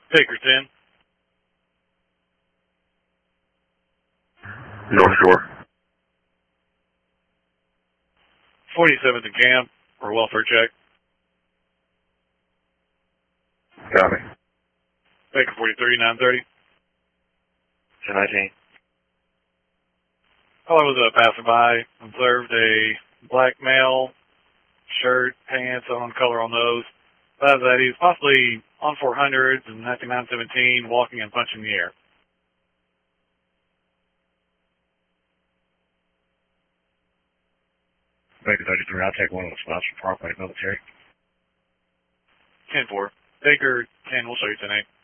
Baker 10. North Shore. 47th and Camp for welfare check. Copy. Baker 43, 930. 1019. While I was passing by, observed a black male, shirt, pants, on color on those. Besides that, he was possibly on 400s and 1917, walking and punching the air. Baker 33, I'll take one of the spots for Parkway Military. 10-4. Baker 10, we'll show you tonight.